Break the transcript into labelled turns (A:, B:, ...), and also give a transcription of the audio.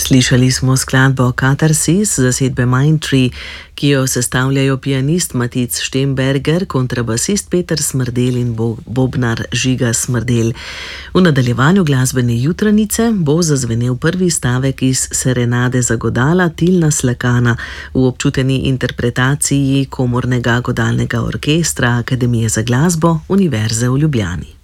A: Slišali smo skladbo Katarsis zasedbe Mindtree, ki jo sestavljajo pianist Matic Štemberger, kontrabasist Peter Smrdelj in bobnar Žiga Smrdelj. V nadaljevanju glasbene jutranice bo zazvenel prvi stavek iz serenade za godala Tilna Slakana v občuteni interpretaciji komornega godalnega orkestra Akademije za glasbo Univerze v Ljubljani.